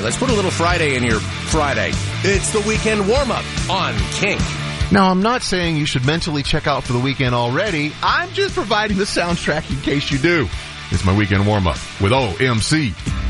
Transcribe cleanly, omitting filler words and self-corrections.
Let's put a little Friday in your Friday. It's the weekend warm-up on Kink. Now, I'm not saying you should mentally check out for the weekend already. I'm just providing the soundtrack in case you do. It's my weekend warm-up with OMC.